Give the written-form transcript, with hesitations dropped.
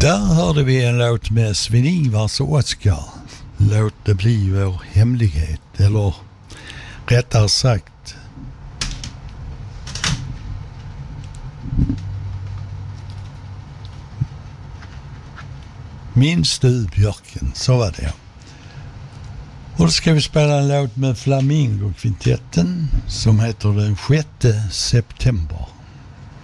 Där hörde vi en låt med Sven-Ingvars och Oskar. Låt det bli vår hemlighet. Eller rättare sagt, minns du björken? Så var det. Och då ska vi spela en låt med Flamingo-kvintetten som heter Den 6 september.